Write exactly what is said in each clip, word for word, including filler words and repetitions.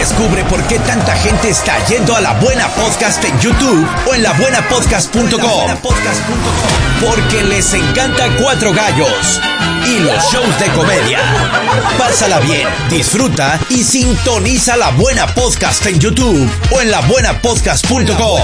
Descubre por qué tanta gente está yendo a La Buena Podcast en YouTube o en la buena podcast punto com. Porque les encanta Cuatro Gallos y los shows de comedia. Pásala bien, disfruta y sintoniza La Buena Podcast en YouTube o en la buena podcast punto com.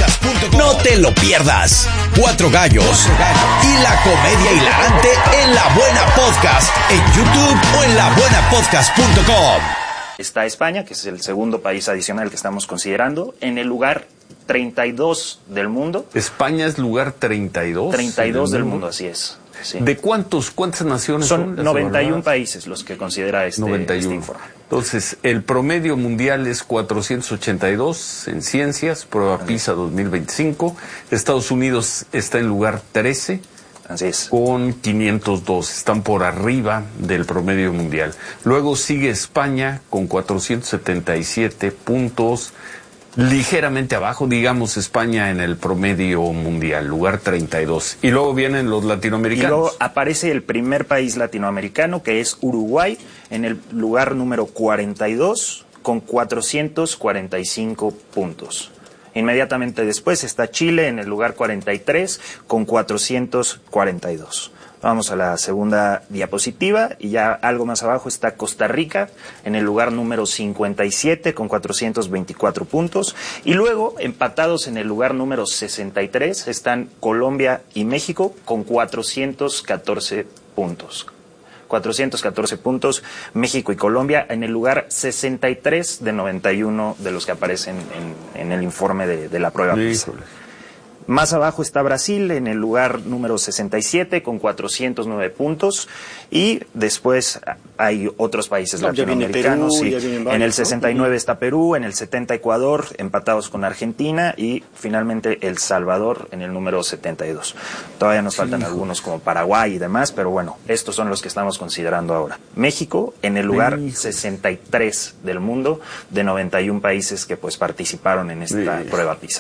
No te lo pierdas. Cuatro Gallos y la comedia hilarante en La Buena Podcast en YouTube o en la buena podcast punto com. Está España, que es el segundo país adicional que estamos considerando, en el lugar treinta y dos del mundo. España es lugar treinta y dos. treinta y dos del mundo, mundo así es. Sí. ¿De cuántos, cuántas naciones son? Son noventa y uno países los que considera este, noventa y uno. Este informe. Entonces, el promedio mundial es cuatrocientos ochenta y dos en ciencias, prueba PISA dos mil veinticinco. Estados Unidos está en lugar trece. Así es. Con quinientos dos, están por arriba del promedio mundial. Luego sigue España con cuatrocientos setenta y siete puntos, ligeramente abajo, digamos, España en el promedio mundial, lugar treinta y dos. Y luego vienen los latinoamericanos. Y luego aparece el primer país latinoamericano, que es Uruguay, en el lugar número cuarenta y dos, con cuatrocientos cuarenta y cinco puntos. Inmediatamente después está Chile en el lugar cuarenta y tres con cuatrocientos cuarenta y dos. Vamos a la segunda diapositiva y ya algo más abajo está Costa Rica en el lugar número cincuenta y siete con cuatrocientos veinticuatro puntos. Y luego, empatados en el lugar número sesenta y tres, están Colombia y México con cuatrocientos catorce puntos. cuatrocientos catorce puntos, México y Colombia en el lugar sesenta y tres de noventa y uno de los que aparecen en, en el informe de, de la prueba PISA. Más abajo está Brasil en el lugar número sesenta y siete con cuatrocientos nueve puntos y después hay otros países no, latinoamericanos. Perú, sí. En el sesenta y nueve ¿no? está Perú, en el setenta Ecuador, empatados con Argentina y finalmente El Salvador en el número setenta y dos. Todavía nos faltan sí, algunos como Paraguay y demás, pero bueno, estos son los que estamos considerando ahora. México en el lugar México. sesenta y tres del mundo de noventa y uno países que pues participaron en esta sí. prueba PISA.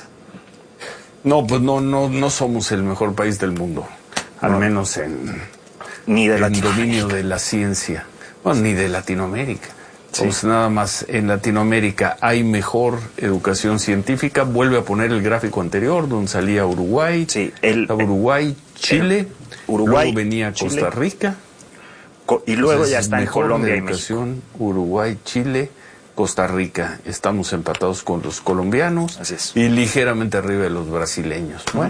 No, pues no, no, no somos el mejor país del mundo, al no. menos en, ni de en dominio de la ciencia, bueno, ni de Latinoamérica. Sí. Pues nada más en Latinoamérica hay mejor educación científica. Vuelve a poner el gráfico anterior donde salía Uruguay, sí, el, Uruguay, Chile, el Uruguay, luego venía Costa Chile, Rica co y luego ya está en Colombia y México. Uruguay, Chile, Costa Rica, estamos empatados con los colombianos Así es. y ligeramente arriba de los brasileños. Bueno,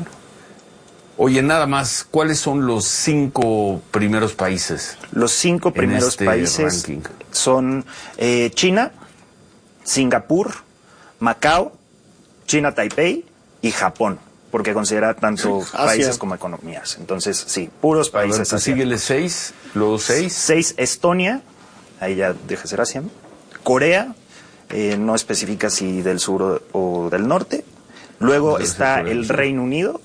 oye, nada más, ¿cuáles son los cinco primeros países? Los cinco primeros este países ranking? son eh, China, Singapur, Macao, China Taipei y Japón, porque considera tanto sí, países como economías. Entonces, sí, puros países. A ver, síguele seis, luego seis. Seis, Estonia, ahí ya deja de ser Asia. Corea, eh, no especifica si del sur o, o del norte. Luego Entonces, está el Reino Unido,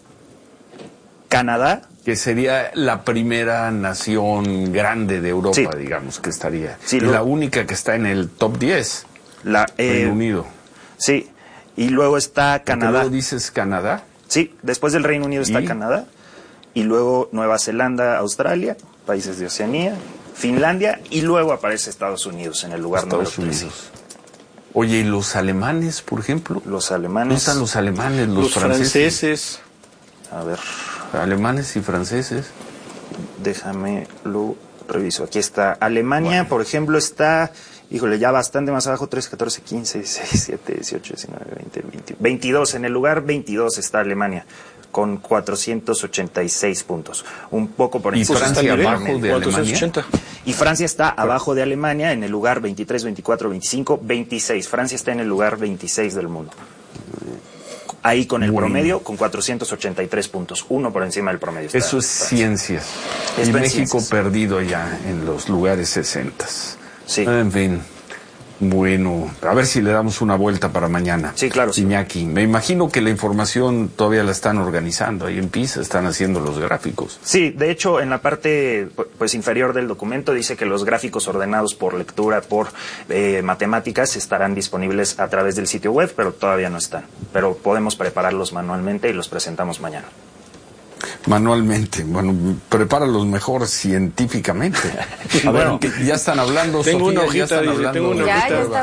Canadá. Que sería la primera nación grande de Europa, sí. digamos, que estaría. Sí, lo... La única que está en el top diez, la, eh, Reino Unido. Sí, y luego está Canadá. ¿Luego dices Canadá? Sí, después del Reino Unido está ¿Y? Canadá. Y luego Nueva Zelanda, Australia, países de Oceanía. Finlandia y luego aparece Estados Unidos en el lugar Estados número trece. Oye, ¿y los alemanes, por ejemplo? Los alemanes. ¿Dónde están los alemanes, los, los franceses? franceses? A ver. Alemanes y franceses. Déjame lo reviso. Aquí está Alemania, bueno. por ejemplo, está, híjole, ya bastante más abajo, trece, catorce, quince, dieciséis, diecisiete, dieciocho, diecinueve, veinte, veinte, veintidós. En el lugar veintidós está Alemania, con cuatrocientos ochenta y seis puntos, un poco por encima. ¿Y Francia abajo de Alemania? Y Francia está abajo de Alemania en el lugar veintitrés, veinticuatro, veinticinco, veintiséis. Francia está en el lugar veintiséis del mundo. Ahí con el bueno. promedio, con cuatrocientos ochenta y tres puntos, uno por encima del promedio. Está Eso es Francia. Ciencias. Es y México ciencias. Perdido ya en los lugares sesenta. Sí. En fin. Bueno, a ver si le damos una vuelta para mañana. Sí, claro. Sí. Iñaki, me imagino que la información todavía la están organizando. Ahí en PISA están haciendo los gráficos. Sí, de hecho, en la parte pues inferior del documento dice que los gráficos ordenados por lectura, por eh, matemáticas, estarán disponibles a través del sitio web, pero todavía no están. Pero podemos prepararlos manualmente y los presentamos mañana. Manualmente, bueno, prepáralos mejor científicamente. A ver, bueno, que ya están hablando, tengo Sofía, una hojita, ya están dice, hablando. tengo una hojita. Ya, ya está